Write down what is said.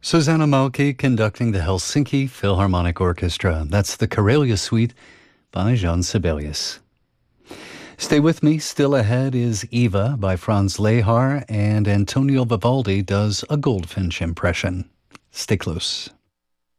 Susanna Malki conducting the Helsinki Philharmonic Orchestra. That's the Karelia Suite by Jean Sibelius. Stay with me. Still ahead is Eva by Franz Lehar, and Antonio Vivaldi does a goldfinch impression. Stay close.